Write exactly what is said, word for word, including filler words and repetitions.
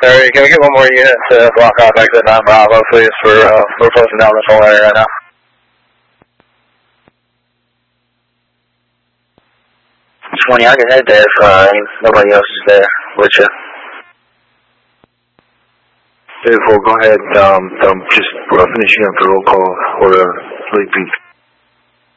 Sorry, can we get one more unit to block off exit nine Bravo, please? We're, uh, we're closing down this whole area right now. twenty, I can head there if uh, nobody else is there with you. Beautiful, go ahead, um, um, just uh, finishing up the roll call for uh, Lake Beach.